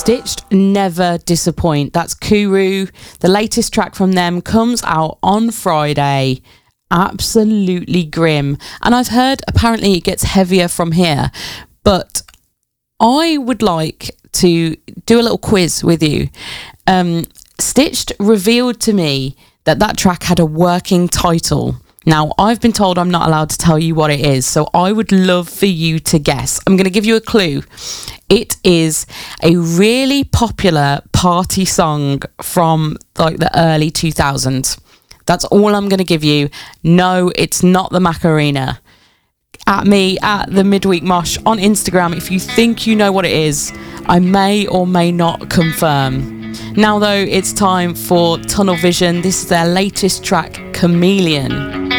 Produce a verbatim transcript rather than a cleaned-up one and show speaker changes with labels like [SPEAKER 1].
[SPEAKER 1] Stitched never disappoint. That's Kuru. The latest track from them comes out on Friday. Absolutely grim. And I've heard apparently it gets heavier from here. But I would like to do a little quiz with you. Um, Stitched revealed to me that that track had a working title. Now, I've been told I'm not allowed to tell you what it is, so I would love for you to guess. I'm going to give you a clue. It is a really popular party song from like the early two thousands. That's all I'm going to give you. No, it's not the Macarena. At me, at the Midweek Mosh on Instagram, if you think you know what it is, I may or may not confirm. Now, though, it's time for Tunnel Vision. This is their latest track, Chameleon.